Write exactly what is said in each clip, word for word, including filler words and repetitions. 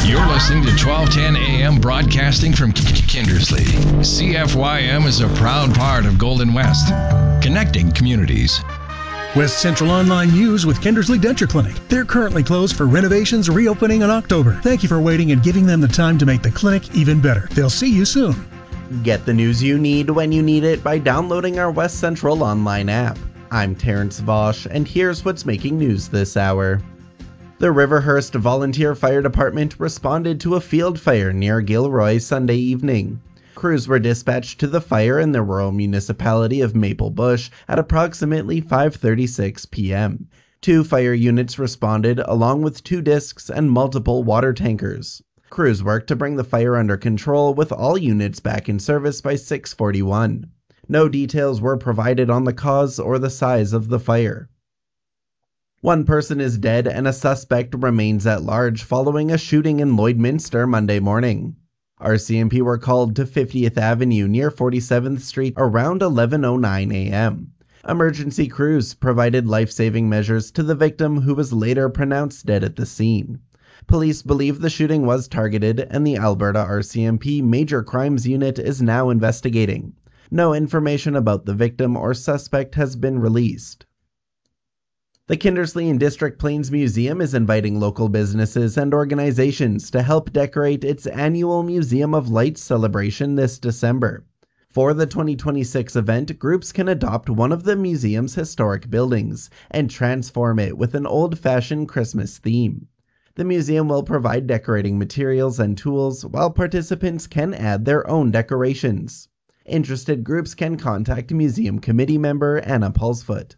You're listening to twelve ten A M broadcasting from Kindersley. C F Y M is a proud part of Golden West, connecting communities. West Central Online News with Kindersley Denture Clinic. They're currently closed for renovations, reopening in October. Thank you for waiting and giving them the time to make the clinic even better. They'll see you soon. Get the news you need when you need it by downloading our West Central Online app. I'm Terrence Vosch, and here's what's making news this hour. The Riverhurst Volunteer Fire Department responded to a field fire near Gilroy Sunday evening. Crews were dispatched to the fire in the rural municipality of Maple Bush at approximately five thirty-six p.m. Two fire units responded along with two discs and multiple water tankers. Crews worked to bring the fire under control with all units back in service by six forty-one. No details were provided on the cause or the size of the fire. One person is dead and a suspect remains at large following a shooting in Lloydminster Monday morning. R C M P were called to fiftieth Avenue near forty-seventh Street around eleven oh nine a.m. Emergency crews provided life-saving measures to the victim, who was later pronounced dead at the scene. Police believe the shooting was targeted, and the Alberta R C M P Major Crimes Unit is now investigating. No information about the victim or suspect has been released. The Kindersley and District Plains Museum is inviting local businesses and organizations to help decorate its annual Museum of Lights celebration this December. For the twenty twenty-six event, groups can adopt one of the museum's historic buildings and transform it with an old-fashioned Christmas theme. The museum will provide decorating materials and tools, while participants can add their own decorations. Interested groups can contact museum committee member Anna Pulsfoot.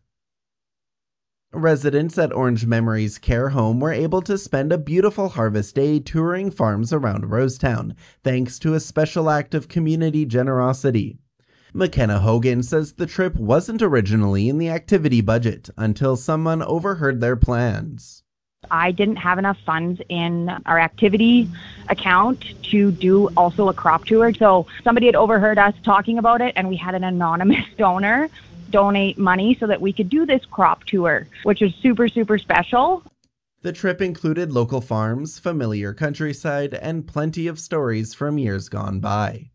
Residents at Orange Memories Care Home were able to spend a beautiful harvest day touring farms around Rosetown, thanks to a special act of community generosity. McKenna Hogan says the trip wasn't originally in the activity budget until someone overheard their plans. I didn't have enough funds in our activity account to do also a crop tour, so somebody had overheard us talking about it, and we had an anonymous donor donate money so that we could do this crop tour, which is super, super special. The trip included local farms, familiar countryside, and plenty of stories from years gone by.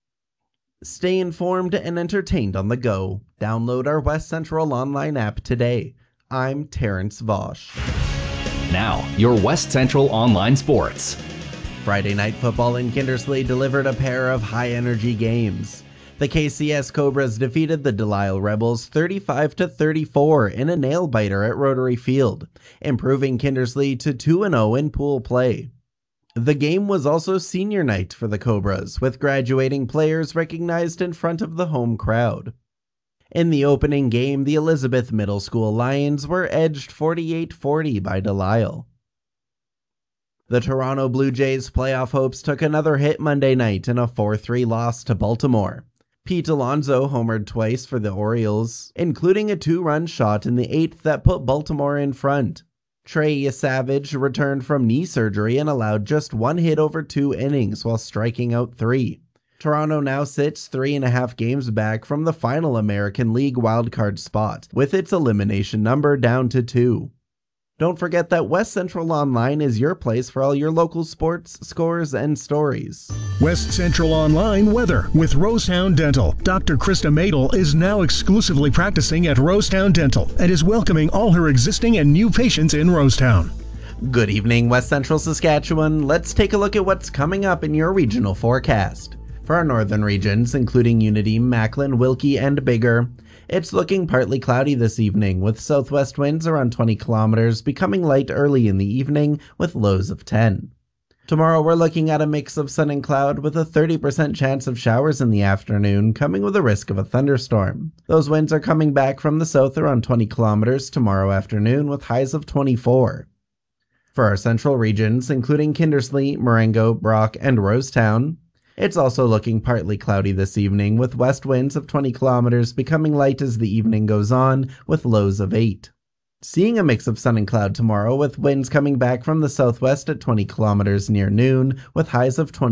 Stay informed and entertained on the go. Download our West Central Online app today. I'm Terrence Vosch. Now, your West Central Online Sports. Friday Night Football in Kindersley delivered a pair of high-energy games. The K C S Cobras defeated the Delisle Rebels thirty-five to thirty-four in a nail-biter at Rotary Field, improving Kindersley to two and oh in pool play. The game was also senior night for the Cobras, with graduating players recognized in front of the home crowd. In the opening game, the Elizabeth Middle School Lions were edged forty-eight forty by Delisle. The Toronto Blue Jays' playoff hopes took another hit Monday night in a four three loss to Baltimore. Pete Alonso homered twice for the Orioles, including a two-run shot in the eighth that put Baltimore in front. Trey Savage returned from knee surgery and allowed just one hit over two innings while striking out three. Toronto now sits three and a half games back from the final American League wildcard spot, with its elimination number down to two. Don't forget that West Central Online is your place for all your local sports, scores, and stories. West Central Online weather with Rosetown Dental. Doctor Krista Madel is now exclusively practicing at Rosetown Dental and is welcoming all her existing and new patients in Rosetown. Good evening, West Central Saskatchewan. Let's take a look at what's coming up in your regional forecast. For our northern regions, including Unity, Macklin, Wilkie, and Biggar, it's looking partly cloudy this evening, with southwest winds around twenty kilometers, becoming light early in the evening with lows of ten. Tomorrow we're looking at a mix of sun and cloud with a thirty percent chance of showers in the afternoon, coming with a risk of a thunderstorm. Those winds are coming back from the south around twenty kilometers tomorrow afternoon with highs of twenty-four. For our central regions, including Kindersley, Marengo, Brock, and Rosetown, it's also looking partly cloudy this evening, with west winds of twenty kilometers becoming light as the evening goes on, with lows of eight. Seeing a mix of sun and cloud tomorrow, with winds coming back from the southwest at twenty kilometers near noon, with highs of twenty.